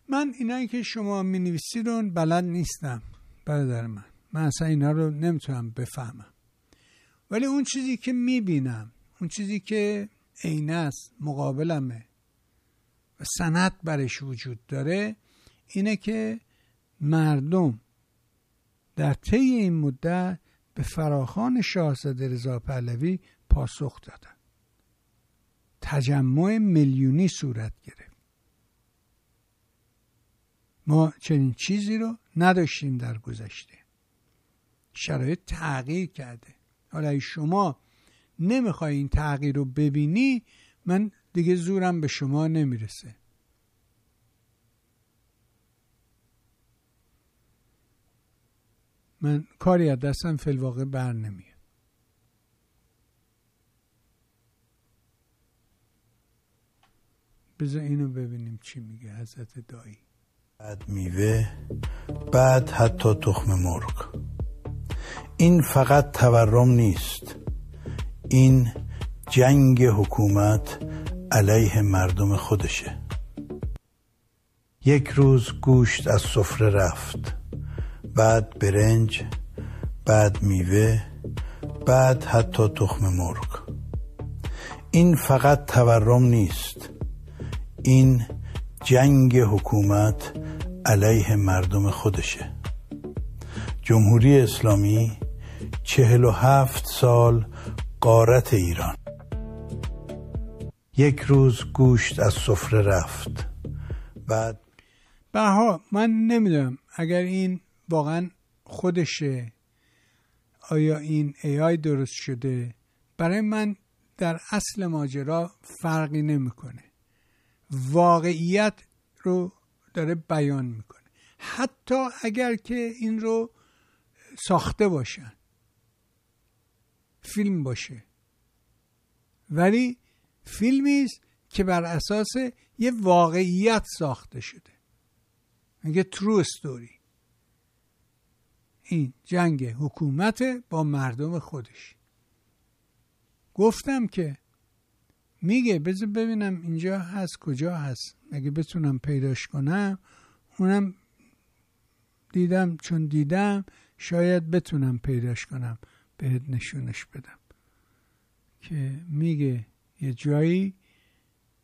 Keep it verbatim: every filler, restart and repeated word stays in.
من اینایی که شما می نویسید رو بلد نیستم برادر من، من اصلا اینا رو نمیتونم بفهمم، ولی اون چیزی که می بینم، اون چیزی که عینه است، مقابلمه و سند برش وجود داره، اینه که مردم در طی این مدت به فراخوان شاهزاده رضا پهلوی پاسخ دادن. تجمع میلیونی صورت گرفت. ما چنین چیزی رو نداشتیم در گذشته. شرایط تغییر کرده. حالا اگه شما نمیخوای این تغییر رو ببینی، من دیگه زورم به شما نمیرسه. من کاری از دستم فی الواقع بر نمیاد. بذار اینو ببینیم چی میگه حضرت دایی. بعد میوه، بعد حتی تخم مرغ. این فقط تورم نیست، این جنگ حکومت علیه مردم خودشه. یک روز گوشت از سفره رفت، بعد برنج، بعد میوه، بعد حتی تخم مرغ. این فقط تورم نیست، این جنگ حکومت علیه مردم خودشه. جمهوری اسلامی چهل و هفت سال غارت ایران. یک روز گوشت از سفره رفت، بعد بها من نمیدونم اگر این واقعا خودشه، آیا این ای آی درست شده، برای من در اصل ماجرا فرقی نمیکنه. واقعیت رو داره بیان میکنه، حتی اگر که این رو ساخته باشن، فیلم باشه، ولی فیلمی است که بر اساس یه واقعیت ساخته شده. میگه true story. این جنگ حکومت با مردم خودش. گفتم که میگه بذار ببینم اینجا هست، کجا هست، اگه بتونم پیداش کنم. اونم دیدم، چون دیدم شاید بتونم پیداش کنم بهت نشونش بدم، که میگه یه جایی